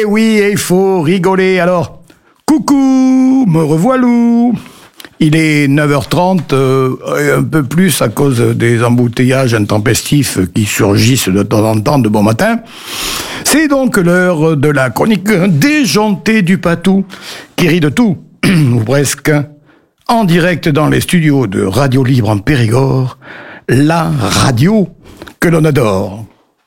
Et oui, il faut rigoler. Alors, coucou, me revoilou. Il est 9h30, un peu plus à cause des embouteillages intempestifs qui surgissent de temps en temps de bon matin. C'est donc l'heure de la chronique déjantée du Patou, qui rit de tout, ou presque, en direct dans les studios de Radio Libre en Périgord, la radio que l'on adore.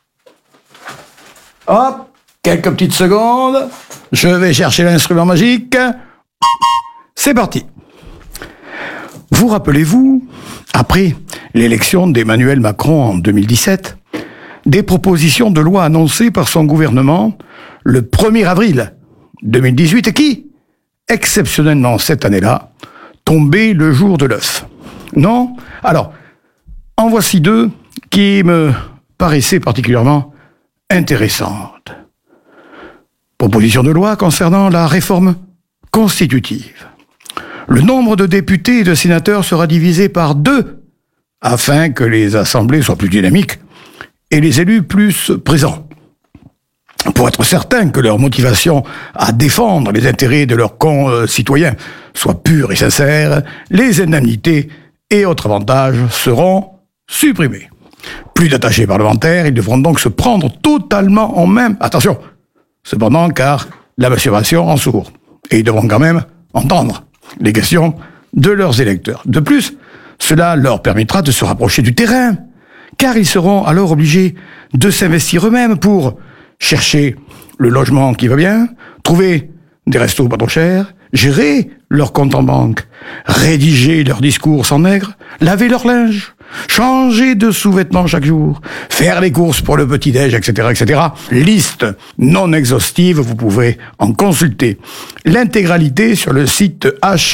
Hop, quelques petites secondes, je vais chercher l'instrument magique. C'est parti. Vous rappelez-vous, après l'élection d'Emmanuel Macron en 2017, des propositions de loi annoncées par son gouvernement le 1er avril 2018 et qui, exceptionnellement cette année-là, tombaient le jour de l'œuf. Non ? Alors, en voici deux qui me paraissaient particulièrement intéressantes. Proposition de loi concernant la réforme constitutive. Le nombre de députés et de sénateurs sera divisé par 2 afin que les assemblées soient plus dynamiques et les élus plus présents. Pour être certain que leur motivation à défendre les intérêts de leurs concitoyens soit pure et sincère, les indemnités et autres avantages seront supprimés. Plus d'attachés parlementaires, ils devront donc se prendre totalement en main. Attention, cependant, car la masturbation en sourd. Et ils devront quand même entendre les questions de leurs électeurs. De plus, cela leur permettra de se rapprocher du terrain, car ils seront alors obligés de s'investir eux-mêmes pour chercher le logement qui va bien, trouver des restos pas trop chers, gérer leur compte en banque, rédiger leurs discours sans nègre, laver leur linge, changer de sous-vêtements chaque jour, faire les courses pour le petit-déj, etc., etc. Liste non exhaustive, vous pouvez en consulter l'intégralité sur le site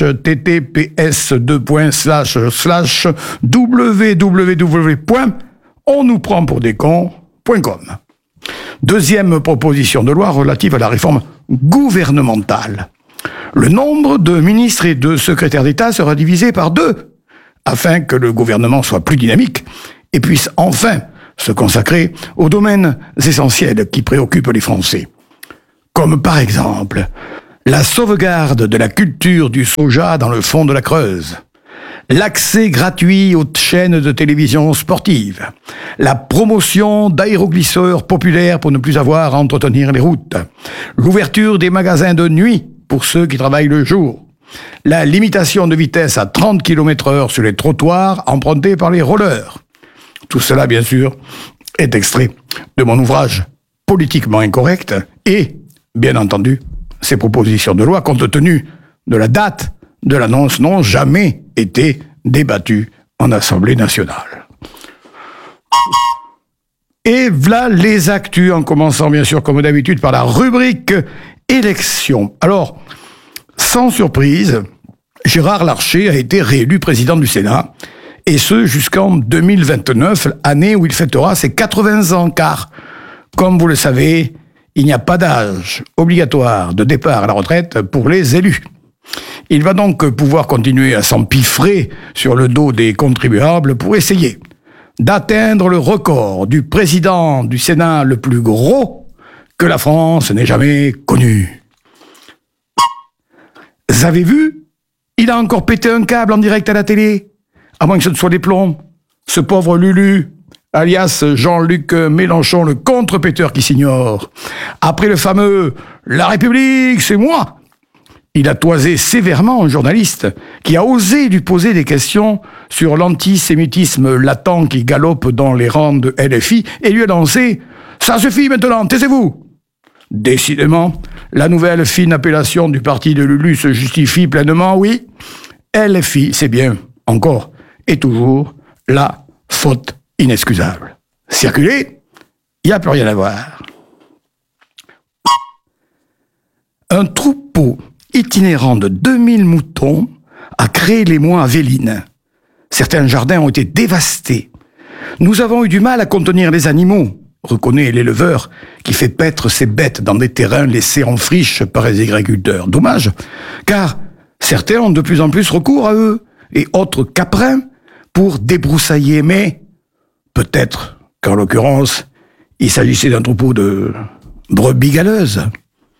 https://www.onnouprendpourdescons.com. Deuxième proposition de loi relative à la réforme gouvernementale. Le nombre de ministres et de secrétaires d'État sera divisé par 2 afin que le gouvernement soit plus dynamique et puisse enfin se consacrer aux domaines essentiels qui préoccupent les Français. Comme par exemple la sauvegarde de la culture du soja dans le fond de la Creuse, l'accès gratuit aux chaînes de télévision sportives, la promotion d'aéroglisseurs populaires pour ne plus avoir à entretenir les routes, l'ouverture des magasins de nuit pour ceux qui travaillent le jour, la limitation de vitesse à 30 km/h sur les trottoirs empruntés par les rollers. Tout cela, bien sûr, est extrait de mon ouvrage Politiquement incorrect et, bien entendu, ces propositions de loi, compte tenu de la date de l'annonce, n'ont jamais été débattues en Assemblée nationale. Et voilà les actus, en commençant bien sûr comme d'habitude par la rubrique élections. Alors, sans surprise, Gérard Larcher a été réélu président du Sénat, et ce jusqu'en 2029, année où il fêtera ses 80 ans, car, comme vous le savez, il n'y a pas d'âge obligatoire de départ à la retraite pour les élus. Il va donc pouvoir continuer à s'empiffrer sur le dos des contribuables pour essayer d'atteindre le record du président du Sénat le plus gros que la France n'ait jamais connu. Vous avez vu ? Il a encore pété un câble en direct à la télé. À moins que ce ne soit des plombs. Ce pauvre Lulu, alias Jean-Luc Mélenchon, le contre-péteur qui s'ignore. Après le fameux « La République, c'est moi !» il a toisé sévèrement un journaliste qui a osé lui poser des questions sur l'antisémitisme latent qui galope dans les rangs de LFI et lui a lancé « Ça suffit maintenant, taisez-vous !» Décidément, la nouvelle fine appellation du parti de Lulu se justifie pleinement, oui. LFI, c'est bien, encore et toujours, la faute inexcusable. Circuler, il n'y a plus rien à voir. Un troupeau itinérant de 2000 moutons a créé l'émoi à Véline. Certains jardins ont été dévastés. Nous avons eu du mal à contenir les animaux, reconnaît l'éleveur qui fait paître ses bêtes dans des terrains laissés en friche par les agriculteurs. Dommage, car certains ont de plus en plus recours à eux et autres caprins pour débroussailler, mais peut-être qu'en l'occurrence, il s'agissait d'un troupeau de brebis galeuses.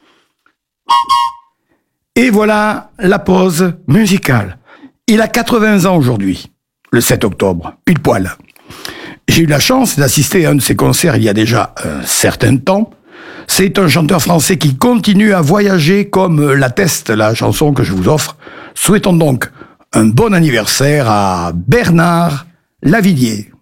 Et voilà la pause musicale. Il a 80 ans aujourd'hui, le 7 octobre, pile poil. J'ai eu la chance d'assister à un de ses concerts il y a déjà un certain temps. C'est un chanteur français qui continue à voyager comme l'atteste la chanson que je vous offre. Souhaitons donc un bon anniversaire à Bernard Lavilliers.